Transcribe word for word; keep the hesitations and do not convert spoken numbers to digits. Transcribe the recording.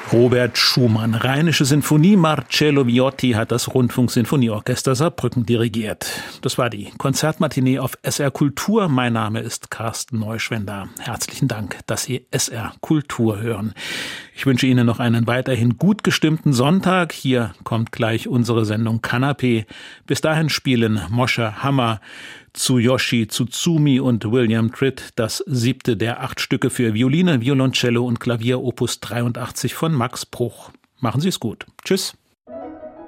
Robert Schumann. Rheinische Sinfonie. Marcello Viotti hat das Rundfunksinfonieorchester Saarbrücken dirigiert. Das war die Konzertmatinee auf S R Kultur. Mein Name ist Carsten Neuschwender. Herzlichen Dank, dass Sie S R Kultur hören. Ich wünsche Ihnen noch einen weiterhin gut gestimmten Sonntag. Hier kommt gleich unsere Sendung Kanapé. Bis dahin spielen Moshe Hammer, Tsuyoshi Tsutsumi und William Tritt das siebte der acht Stücke für Violine, Violoncello und Klavier Opus dreiundachtzig von Max Bruch. Machen Sie es gut. Tschüss.